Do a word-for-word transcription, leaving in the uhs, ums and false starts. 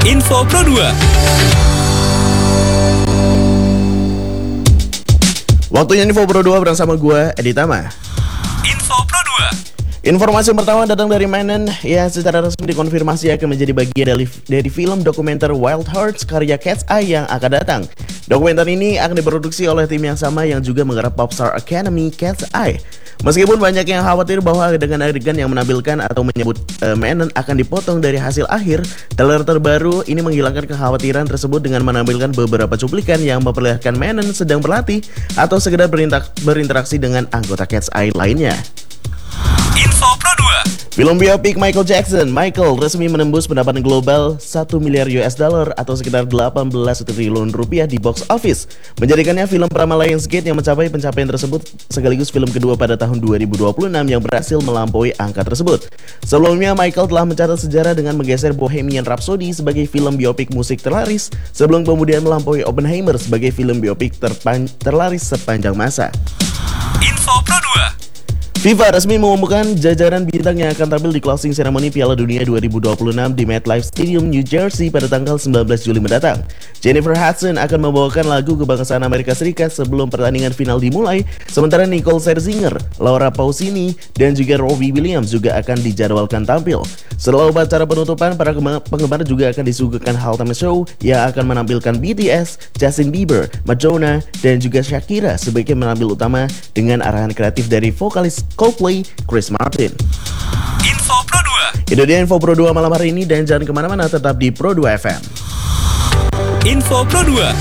Info Pro dua. Waktunya Info Pro dua bersama gue, Edi Tama. Info Pro dua. Informasi yang pertama datang dari Menon yang secara resmi dikonfirmasi akan menjadi bagian dari, dari film dokumenter Wild Hearts karya Cat's Eye yang akan datang. Dokumenter ini akan diproduksi oleh tim yang sama yang juga menggarap Popstar Academy Cat's Eye. Meskipun banyak yang khawatir bahwa dengan adegan yang menampilkan atau menyebut uh, Menon akan dipotong dari hasil akhir, trailer terbaru ini menghilangkan kekhawatiran tersebut dengan menampilkan beberapa cuplikan yang memperlihatkan Menon sedang berlatih atau sekedar berintak- berinteraksi dengan anggota Cat's Eye lainnya. Info Pro dua. Film biopik Michael Jackson, Michael resmi menembus pendapatan global satu miliar U S dollar atau sekitar delapan belas triliun rupiah di box office, menjadikannya film pertama Lionsgate yang mencapai pencapaian tersebut sekaligus film kedua pada tahun dua ribu dua puluh enam yang berhasil melampaui angka tersebut. Sebelumnya Michael telah mencatat sejarah dengan menggeser Bohemian Rhapsody sebagai film biopik musik terlaris sebelum kemudian melampaui Oppenheimer sebagai film biopik terpan- terlaris sepanjang masa. Info Pro dua. FIFA resmi mengumumkan jajaran bintang yang akan tampil di closing ceremony Piala Dunia dua ribu dua puluh enam di MetLife Stadium, New Jersey pada tanggal sembilan belas Juli mendatang. Jennifer Hudson akan membawakan lagu kebangsaan Amerika Serikat sebelum pertandingan final dimulai, sementara Nicole Scherzinger, Laura Pausini, dan juga Robbie Williams juga akan dijadwalkan tampil. Setelah upacara penutupan, para penggemar juga akan disuguhkan halftime show yang akan menampilkan B T S, Justin Bieber, Madonna, dan juga Shakira sebagai penampil utama dengan arahan kreatif dari vokalis Coldplay, Chris Martin. Info Pro dua. Itu dia Info Pro dua malam hari ini dan jangan kemana-mana, tetap di Pro dua F M. Info Pro dua.